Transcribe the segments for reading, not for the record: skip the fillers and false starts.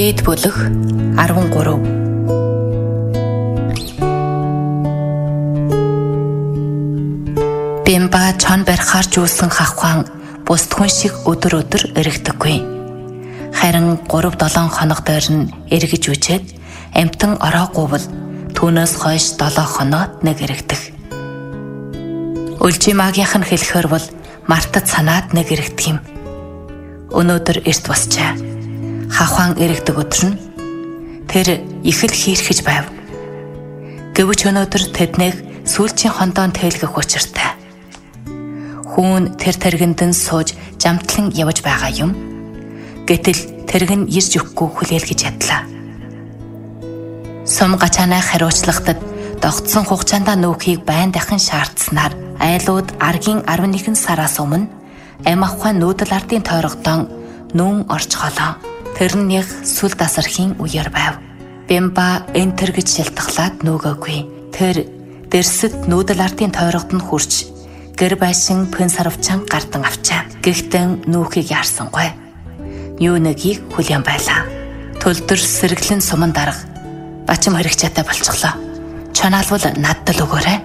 Дээд бүлэг 13. Бэмба чон барихаар жуулсан хавхаан бусд хүн шиг өдөр эргдэггүй. Харин 3-7 хоног дээр нь эргэж үжээд амтан ороогүй бол түүнээс хойш 7 хоноод нэг эргдэг. Үлжи магийнх нь хэлэхээр бол мартад санаад нэг эргдэг юм. Өнөөдөр эрт босчаа. Хавхаан эргдэг өдөр нь тэр их л хийрхэж байв. Гэвч өнөөдөр тэднийг сүүлчийн хондоон тэлгэх учиртай. Хүн тэр тэргэндэн сууж жамтлан явж байгаа юм. Гэтэл тэрг нь ирж өгөхгүй хүлээлгэж ядлаа. Сум гачаанаа хариуцлагатад догтсон хугацаанд нүүхийг байн дахин шаардсанаар айлууд аргийн 11 сараас өмнө ам ахуйн нүүдэл ардын тойрогдон нүүн орч холоо. Тэр нь яг сүл дасархийн үеэр байв. Бэмба энтер гэж шилтглаад нүгөөгүй. Тэр дэрсэд нүүдэл ардын тойрогт нь хурж гэр байшин пэн сарвчан гардан авчаа. Гэхдээ нүүхийг яарсангүй. Юу нэгийг хүлээн байлаа. Төлдөр сэргэлэн суман дарга бачим хэрэгчээтэй болчихлоо. Чанаалвал надад л өгөөрэй.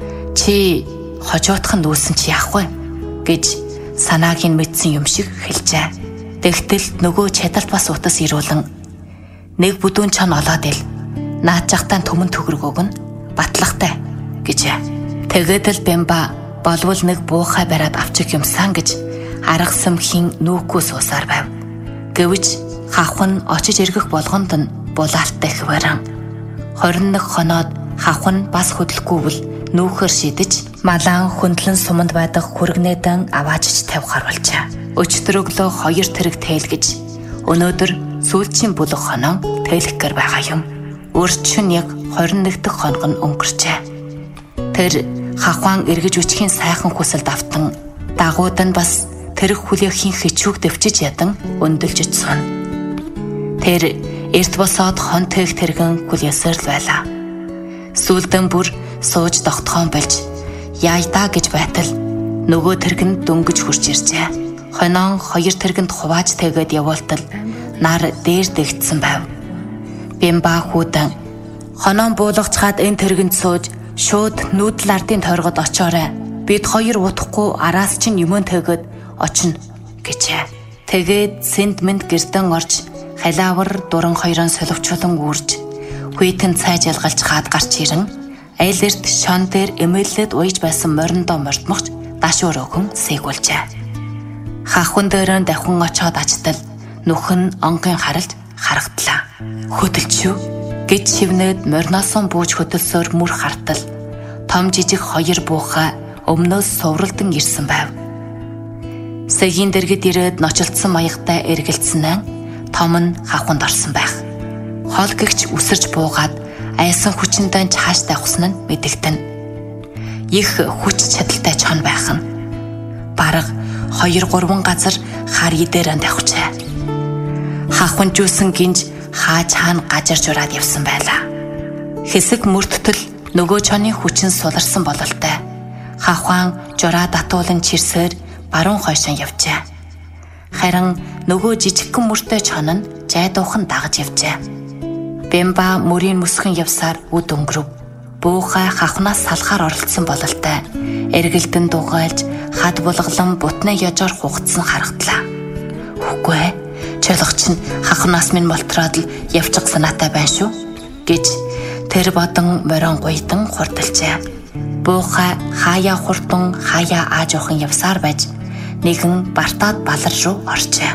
Чи хожоотхон нүүсэн чи яах вэ гэж санааг нь мэдсэн юм шиг хэлжээ. Тэгтэл нөгөө чадалт бас утас ирүүлэн нэг бүдүүн чон олоод ил наачахтаа төмөн төгрөг өгнө батлагтай гэжээ. Тэгээд л Бэмба болвол нэг буухай бариад авчих юмсан гэж арга сумхийн нүүхгүйс уусаар байв. Гэвч хавхан очиж эргэх болгонд нь булаалттай хвэрэн 21 хоноод хавхан бас хөдлөхгүй бол нүүхэр шидэж малан хөндлөн суманд байдаг хүргнээдэн аваачж тавихар болчаа. Өчтөрөглөө 2 тэрэг тэлгэж өнөөдөр сүүлчийн бүлэг хоноо тэлэхгэр байгаа юм. Өрчин яг 21 дахь хоног нь өнгөрчээ. Тэр хавхаан эргэж үчхийн сайхан хүсэлд автан дагууд нь бас тэрэг хүлээхийн хичүүг дэвчиж ядан өндөлж ицсэн. Тэр эрт босоод хон тэг тэргэн хүлээсээр л байлаа. Сүүлдэн бүр сууж тогтхон болж яйдаа гэж байтал нөгөө тэргэнд дөнгөж хурж иржээ. Хонон 2 тэргэнд хувааж тэгээд явуултал нар дээр дэгдсэн байв. Бэмба хүүдэн хонон буулгацгаад энэ тэргэнд сууж шууд нүүдэл ардын тойрогод очоорой. Бид 2 утахгүй араас чинь юмэн тэгээд очно гэжээ. Тэгээд сентмент гэрдэн орж халаавар дуран 2-ын соловчулан үрж хүйтэн цай жалгалж хаад гарч ирэн айлэрт шон дээр эмээллэд уйж байсан мориндоо мортмогч дашуур өгөн сээгүүлжээ. Хахун дээрэн дахин очоод ачтал нүхэн онгийн харалж харагдлаа. Хөдөлчүү гэж шивнээд морносон бууж хөдөлсөөр мөр хартал том жижиг 2 буухай өмнөөс сувралдан ирсэн байв. Сэгийн дэргэд ирээд ночлцсон маягтай эргэлцсэн том нь хавханд орсон байх. Хол гэгч үсэрч буугаад айсан хүчиндээ чааш тавхсан нь мэдэгдэн. Их хүч чадалтай чон байх нь бараг 2-3 газар хар идээрэн тавьчаа. Хавхан жуусан гинж хаа чаана гажарж ураад явсан байлаа. Хэсэг мөрдтөл нөгөө чоны хүчин суларсан бололтой. Хавхан жураа татуулан чирсээр баруун хойшоо явжээ. Харин нөгөө жижигхэн мөртэй чон нь жайдуухан дагаж явжээ. Бэмба мөрийн мөсгөн явсаар үд өнгөрөв. Буухай хавхнаас салхаар оролцсон бололтой. Эргэлдэн дугайлж хад булгалан бутны яжоор хугацсан харагдлаа. Үгүй чөлөгч нь хавхнаас минь болтроод л явчих санаатай байна шүү гэж тэр бодон морин гуйдан хурдалжээ. Буухай хаяа хурдан хаяа аажуухан явсаар байж нэгэн бартаад балар руу орчээ.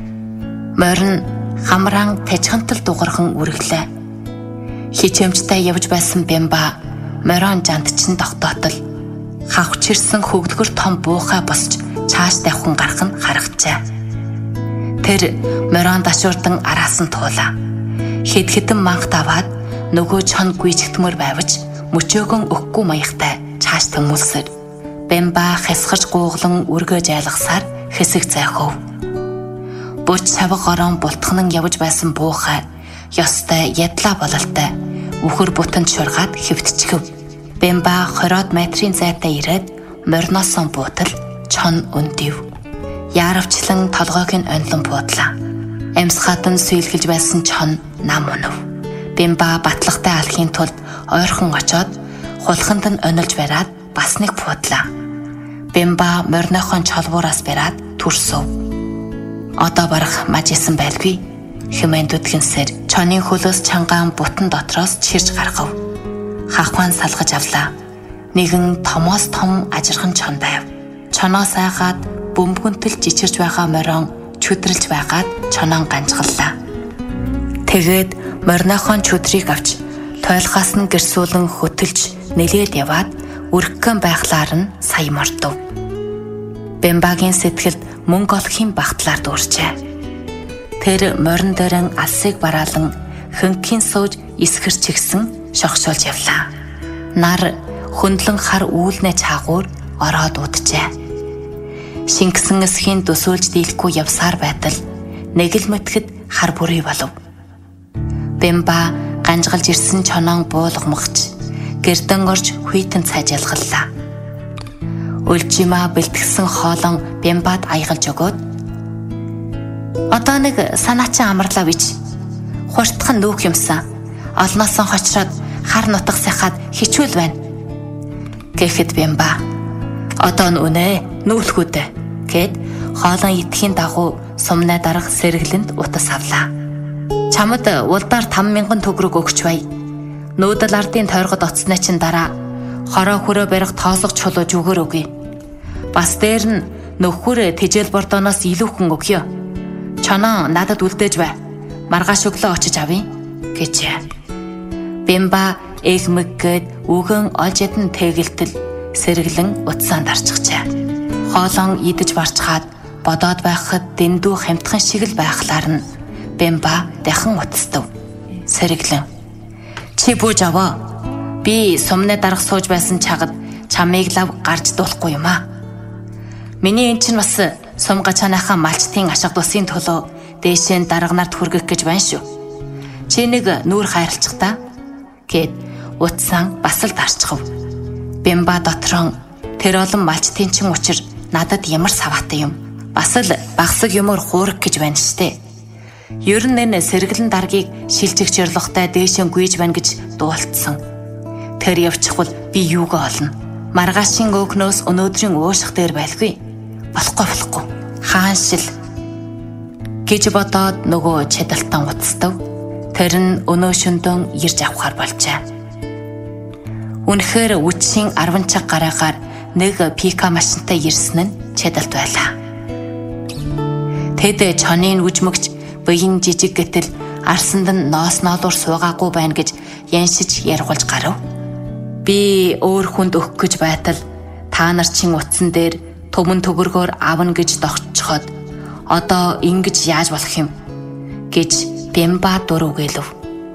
Морин хамраан тажхантал дугархан үргэлээ. Хичээмжтэй явж байсан Бэмба морин жант чин тогтоотол хавчирсан хөгдгөр том буухай босч чааш давхан гарах нь харагджээ. Тэр морин дашуурдан араас нь туулаа. Хэд хэдэн манх даваад нөгөө чон гүйжигтмөр байвч мөчөөгөн өгөхгүй маягтай чааш тэмүүлсээр Бэмба хэсгэж гууглан үргэж айлгасаар хэсэг зайхов. Бүч савг орон бултхнан явж байсан буухай ёстой ядлаа бололтой үхэр бутанд шургаад хэвтчихв. Бэмба 20 метрийн зайтай ирээд морносон буутал чон өндөв. Яаравчлан толгойг нь онлон буудлаа. Амьсгаатан сүййлгэж байсан чон нам унав. Бямба батлагтай алхийн тулд ойрхон очоод хулханд нь онилж бариад бас нэг пуудлаа. Бямба морьныхон чолбуураас бариад төрсөв. Одоо барах маж исэн байлгүй. Хэмээн дүдгэнсээр чонын хөлөөс чангаан бутан дотроос чирж гаргав. Хахван салгаж авлаа. Нэгэн томоос том ажирхан чон байв. Чоноос айгаад бөмбөгөнтөл жичирж байгаа морин чүдрэлж байгаад чоноон ганжгаллаа. Тэгээд морьныхон чүдрийг авч тойлгоос нь гэрсүүлэн хөтөлж нэлээд яваад үргэн байхлаар нь сая мортов. Бямбагийн сэтгэлд мөнгө олохын багтлаар дүүрчээ. Тэр морин дээрэн алсыг бараалан хөнгхийн сууж исгэр чигсэн шогшоолж явлаа. Нар хөндлөн хар үүлнэ чаагуур ороод уджээ. Шингэсэн эсхийн төсөөлж дийлэхгүй явсаар байтал нэг л мэтгэд хар бүрий болов. Бямба ганжгалж ирсэн чоноон буулгамгч гэрдэн орж хүйтэн цайжалгаллаа. Үлжимаа бэлтгэсэн хоолон Бямбад аягалж өгөөд одоо нэг санаачин амарлаа бич. Хурцхан нүүх юмсан. Олноос нь хочроод хар нутаг сахад хичүүл байна. Гэхэд Бямба одоо нүнэ нүүлхүүдэ гэд хоолон идэхийн дагуу сумнаа дарах сэргэлэнд утас авлаа. Чамд улдаар 5,000 төгрөг өгч бай. Нүүдэл ардын тойргод оцсны чин дараа хороо хүрээ барих тоосго чулууж өгөр өгье. Бас дээр нь нөхөр тижэл бордоноос илүүхэн өгье. Чоноо надад үлдээж бай. Маргааш өглөө очиж авъя гэжээ. Бямба эгмэггээд үгэн олж ядан тэгэлтэл сэргэлэн утсаанд арчихжээ. Хоолон идэж барчгаад бодоод байхад дэндүү хамтхан шиг л байхлаар нь Бямба дахин утастав. Сэргэлэн чи бууж аваа. Би сумны дарга сууж байсан чагад чамыг лав гарч дуулахгүй юм аа. Миний эн чинь бас сумга чанаахан малчтын ашиг тусын төлөө дээшээ дарга нарт хүргэх гэж байна шүү. Чи нэг нүүр хайрлчих та гэд утсан бас л дарчихв. Бямба дотрон тэр олон малчтын чин учир надад ямар саваатай юм. Бас л багсаг юмор хуурах гэж байна штэ. Ер нь энэ сэргэлэн даргийг шилжих зорилготой дээшээ гүйж байна гэж дуулцсан. Тэр явчихвал би юугаа олно? Маргаашийн өөхнөөс өнөөдрийн ууших дээр байлгүй. Болохгүй. Хааншил гэж бодоод нөгөө чадалтан утастав. Тэр нь өнөө шөндөөн ирж авахар болжээ. Үнэхээр үдшийн 10 цаг гараагаар нэг пика машинтай ирсэн нь чадалт байлаа. Тэд чонын үжмөгч буян жижиг гэтэл арсанд нь ноос ноолуур суугаагүй байна гэж яншиж яргуулж гарав. Би өөр хүнд өгөх гэж байтал та нар чин утсан дээр төмөн төгөргөөр авна гэж догтчоход одоо ингэж яаж болох юм гэж Бямба дур үгэлв.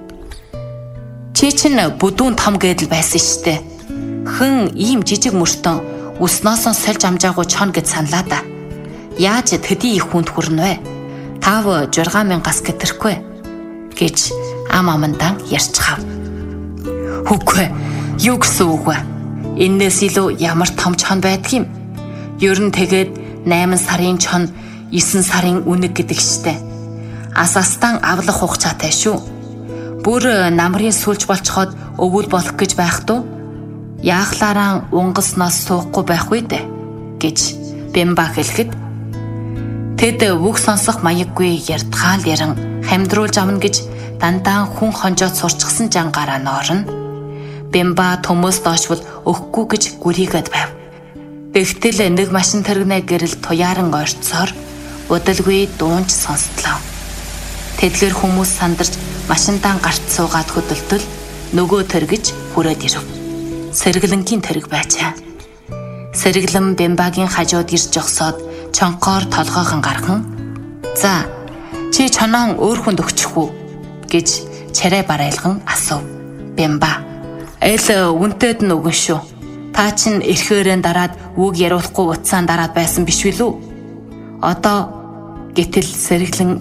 Чи чин бүдүүн том гэдэл байсан штэ. Хэн ийм жижиг мөртөн өснөөс нь сольж амжаагүй чон гэж саналаа да. Яаж тэдий их хүнд хүрнэ вэ? 5-6,000-аас гэтэрхгүй гэж амандан ярьчихав. Үгүй юу гэсэн үг вэ? Эннээс илүү ямар том чон байдг юм? Ер нь тэгээд 8 сарын чон 9 сарын үнэг гэдэг штэ. Асастан авлах хугацаатай шүү. Бүр намрын сүлж болцоход өвөл болох гэж байх туу. Яахлаараа унгасноос суухгүй байх үү дээ гэж Бямба хэлэхэд тэд үг сонсох маяггүй ярдгаал яран хамдруулж авна гэж дандаа хүн хонжоод сурчсан жангаараа ноорно. Бямба төмөөс доошвол өгөхгүй гэж гүрийгээд байв. Тэгтэл нэг машин тэргнэ гэрэл туяаран ойрцоор удалгүй дуунч сонсдлоо. Тэдгээр хүмүүс сандарч машинтаа гарт суугаад хөдөлтөл нөгөө тэргэж хүрээд ирв. Сэргэлэнгийн тэрэг байчаа. Сэргэлэн Бямбагийн хажууд ирж жогсоод чонхоор толгойгон гарган "За, чи чоноон өөр хүнд өгчих үү?" гэж чарай барайлган асуув. Бямба "Эл үнтэд нь үгэн шүү. Та чин эрхээрэн дараад үг яриулахгүй утсаан дараад байсан биш үү?" Одоо гэтэл сэргэлэн